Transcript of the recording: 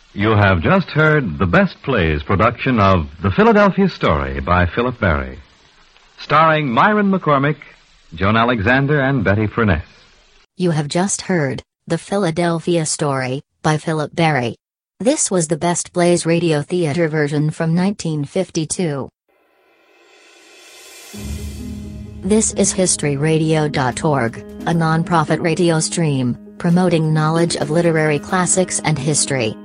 You have just heard the Best Plays production of The Philadelphia Story by Philip Barry, starring Myron McCormick, Joan Alexander, and Betty Furness. You have just heard The Philadelphia Story by Philip Barry. This was the Best Plays radio theater version from 1952. This is HistoryRadio.org, a non-profit radio stream promoting knowledge of literary classics and history.